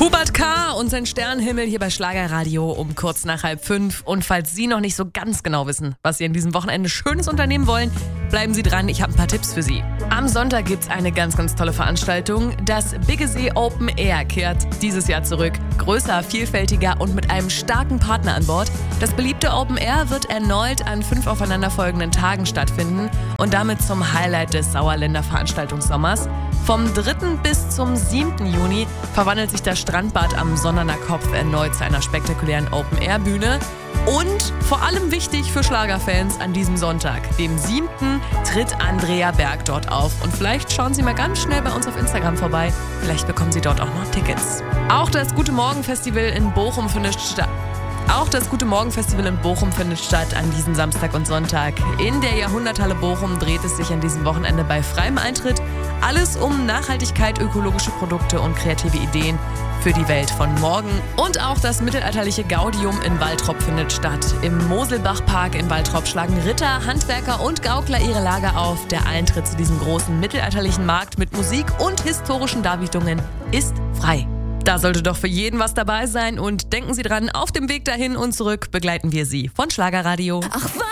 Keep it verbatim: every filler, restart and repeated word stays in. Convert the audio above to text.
Hubert K. und sein Sternenhimmel hier bei Schlagerradio um kurz nach halb fünf. Und falls Sie noch nicht so ganz genau wissen, was Sie an diesem Wochenende Schönes unternehmen wollen, bleiben Sie dran, ich habe ein paar Tipps für Sie. Am Sonntag gibt's eine ganz, ganz tolle Veranstaltung. Das Biggesee Open Air kehrt dieses Jahr zurück. Größer, vielfältiger und mit einem starken Partner an Bord. Das beliebte Open Air wird erneut an fünf aufeinanderfolgenden Tagen stattfinden und damit zum Highlight des Sauerländer Veranstaltungssommers. Vom dritten bis zum siebten Juni verwandelt sich das Strandbad am Sonnerner Kopf erneut zu einer spektakulären Open-Air-Bühne. Und vor allem wichtig für Schlagerfans an diesem Sonntag, dem siebten tritt Andrea Berg dort auf. Und vielleicht schauen Sie mal ganz schnell bei uns auf Instagram vorbei. Vielleicht bekommen Sie dort auch noch Tickets. Auch das Gute Morgen Festival in Bochum findet statt. Auch das Gute Morgen Festival in Bochum findet statt an diesem Samstag und Sonntag. In der Jahrhunderthalle Bochum dreht es sich an diesem Wochenende bei freiem Eintritt alles um Nachhaltigkeit, ökologische Produkte und kreative Ideen für die Welt von morgen. Und auch das mittelalterliche Gaudium in Waltrop findet statt. Im Moselbachpark in Waltrop schlagen Ritter, Handwerker und Gaukler ihre Lager auf. Der Eintritt zu diesem großen mittelalterlichen Markt mit Musik und historischen Darbietungen ist frei. Da sollte doch für jeden was dabei sein und denken Sie dran, auf dem Weg dahin und zurück begleiten wir Sie von Schlagerradio. Ach, was?